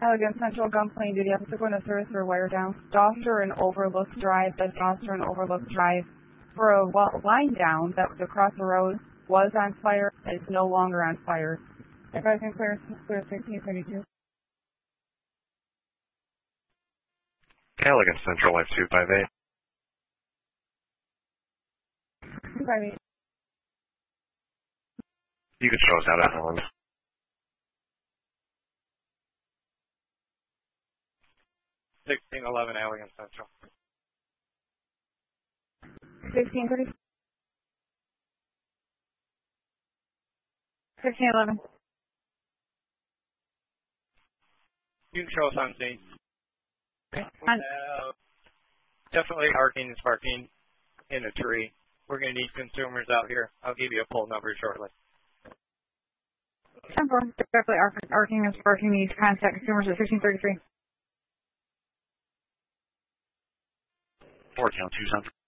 Elegant Central Gunplane Duty Officer going to service for wire down. Doster and Overlook Drive, that's Doster and Overlook Drive. For a line down that was across the road was on fire, it's no longer on fire. If I can clear 1632. Elegant Central Life 258. 258. You can show us out at Holland. 1611 Elegant Central. 1630. 1611. You can show us on scene. Okay. Definitely arcing and sparking in a tree. We're going to need consumers out here. I'll give you a poll number shortly. 10-4, definitely arcing and sparking needs contact consumers at 1633. 4 count 2 Central.